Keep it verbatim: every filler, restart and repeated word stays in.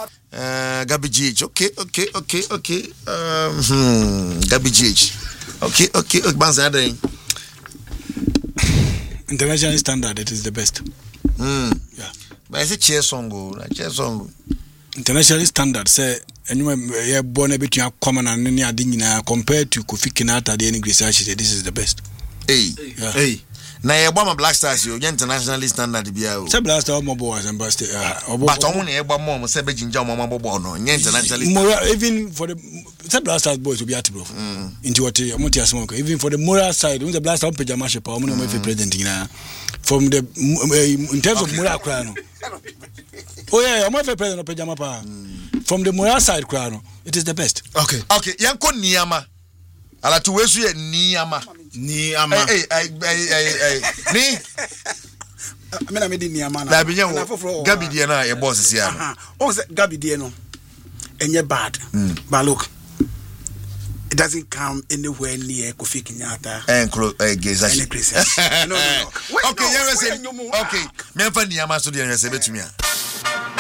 Uh, Gabby G H. Okay, okay, okay, okay. Um, hmm, Gabby G H. Okay, okay, okay. Banzading. International standard, it is the best. Hmm. Yeah. But it's a chair song, go. Chair song. International standard say anyway, you're born a bit common and any other compared to Kofi Kinata, the English. She said this is the best. Hey, yeah. Hey. Now you want Black Stars, you internationally standard bia. Say Black Stars more boys and bust. But only eba mom say be jinja mama bobo no. Internationally. Even for the say Black Stars boys will be at bro. Into what you want to smoke. Even for the moral side, when the Black Stars pajama shape, I'm not my president from the in terms of moral crown. Oh yeah, I'm my president of pajama pa. From the moral side crown, it is the best. Okay. Okay, yanko niyama. Ala tu wesu ye niyama. Niyama. Hey, hey, hey, hey, hey. Ni? I mean, I made Niyama. Na biyan Gabi die na ye boss si ya. Oh, Gabi die no. And you're bad. But look, it doesn't come anywhere near Kofi Kinata. And close, eh, Geza. No, no, no. Okay, you say okay. Me fa Niyama so dey say betumi a.